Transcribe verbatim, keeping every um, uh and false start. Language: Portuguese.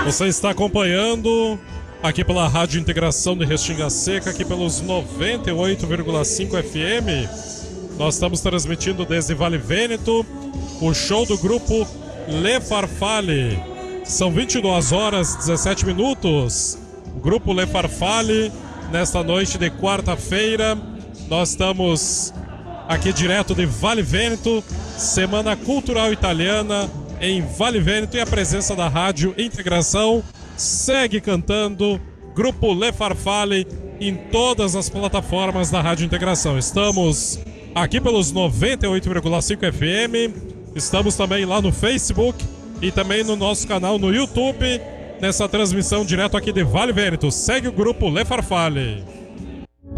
Você está acompanhando aqui pela Rádio Integração de Restinga Seca, aqui pelos noventa e oito vírgula cinco F M. Nós estamos transmitindo desde Vale Vêneto o show do grupo Le Farfalle. São vinte e duas horas e dezessete minutos. Grupo Le Farfalle, nesta noite de quarta-feira. Nós estamos aqui direto de Vale Vêneto, Semana Cultural Italiana em Vale Vêneto, e a presença da Rádio Integração segue cantando Grupo Le Farfalle em todas as plataformas da Rádio Integração. Estamos aqui pelos noventa e oito vírgula cinco F M, estamos também lá no Facebook e também no nosso canal no YouTube, nessa transmissão direto aqui de Vale Vêneto. Segue o Grupo Le Farfalle.